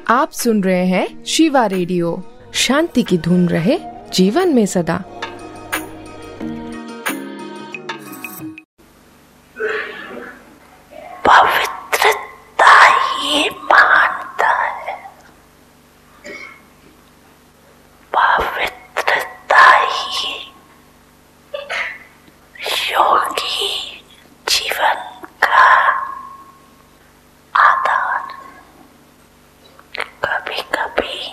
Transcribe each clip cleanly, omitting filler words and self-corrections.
आप सुन रहे हैं शिवा रेडियो। शांति की धुन रहे जीवन में सदा। पवित्रता ये मानता है, पवित्रता ही योगी जीवन का आधार। कभी कभी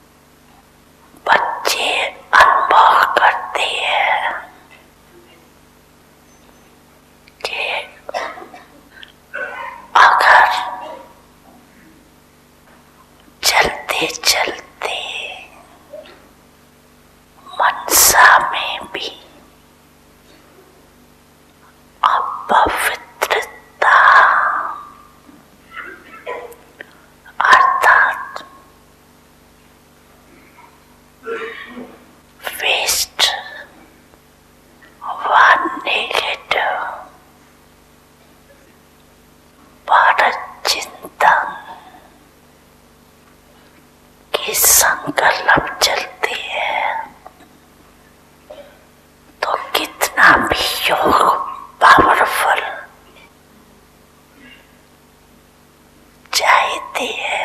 बच्चे अनुभव करते हैं कि अगर चलते चलते मनसा में भी अपवित्रता अर्थात वेस्ट व नेगेटिव भारत चिंतन के संकल्प चलते हैं तो कितना भी योग पावरफुल चाहते हैं